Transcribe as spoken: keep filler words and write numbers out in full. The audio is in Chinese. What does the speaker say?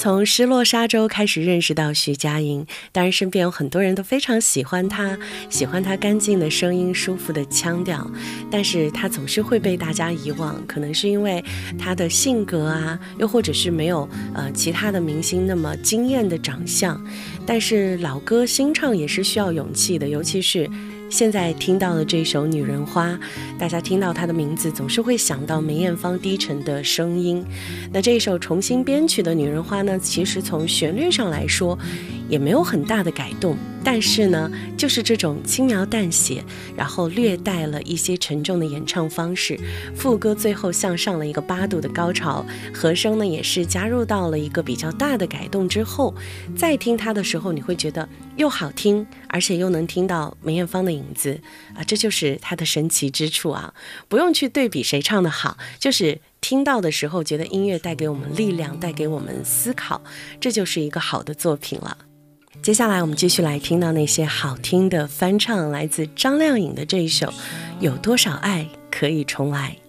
从失落沙洲开始认识到徐佳莹，当然身边有很多人都非常喜欢她，喜欢她干净的声音、舒服的腔调，但是她总是会被大家遗忘，可能是因为她的性格啊，又或者是没有呃其他的明星那么惊艳的长相。但是老歌新唱也是需要勇气的，尤其是现在听到的这首《女人花》，大家听到她的名字总是会想到梅艳芳低沉的声音。那这一首重新编曲的《女人花》呢，其实从旋律上来说也没有很大的改动，但是呢就是这种轻描淡写，然后略带了一些沉重的演唱方式，副歌最后向上了一个八度的高潮，和声呢也是加入到了一个比较大的改动之后，再听它的时候你会觉得又好听，而且又能听到梅艳芳的影子啊，这就是它的神奇之处啊！不用去对比谁唱得好，就是听到的时候觉得音乐带给我们力量，带给我们思考，这就是一个好的作品了。接下来我们继续来听到那些好听的翻唱，来自张靓颖的这一首《有多少爱可以重来》。